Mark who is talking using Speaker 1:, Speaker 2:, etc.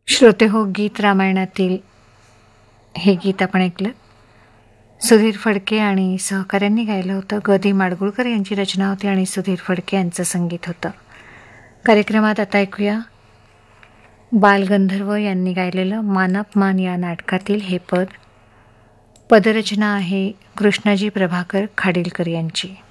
Speaker 1: श्रोते हो, गीत रामायणातील हे गीत आपण ऐकलं. सुधीर फडके आणि सहकाऱ्यांनी गायलं होतं. ग दी माडगुळकर यांची रचना होती आणि सुधीर फडके यांचं संगीत होतं. कार्यक्रमात आता ऐकूया बालगंधर्व यांनी गायलेलं मानप मान या नाटकातील हे पद. पदरचना आहे कृष्णाजी प्रभाकर खाडीलकर यांची.